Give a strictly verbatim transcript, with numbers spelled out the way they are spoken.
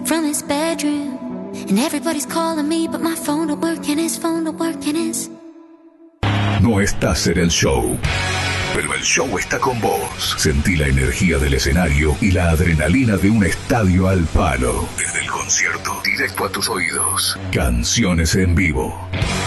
from his bedroom. And everybody's calling me, but my phone don't work and his phone don't work and his... No estás en el show, pero el show está con vos. Sentí la energía del escenario y la adrenalina de un estadio al palo. Desde el concierto, directo a tus oídos. Canciones en vivo.